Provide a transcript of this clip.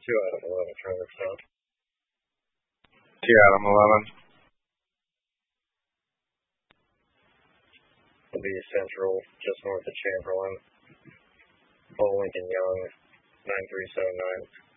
2 out of 11 traffic stop. 2 out of 11. Will be Central, just north of Chamberlain. Paul Lincoln Young, 9379.